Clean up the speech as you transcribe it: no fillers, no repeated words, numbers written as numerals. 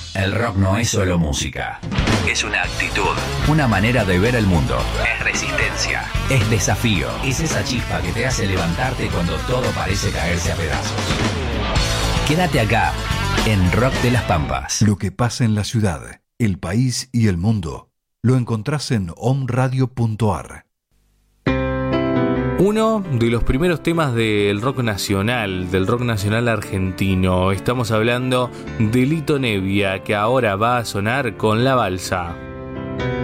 El rock no es solo música. Es una actitud, una manera de ver el mundo. Es resistencia, es desafío. Es esa chispa que te hace levantarte cuando todo parece caerse a pedazos. Quédate acá, en Rock de las Pampas. Lo que pasa en la ciudad, el país y el mundo lo encontrás en omradio.ar. Uno de los primeros temas del rock nacional argentino. Estamos hablando de Lito Nebbia, que ahora va a sonar con La Balsa.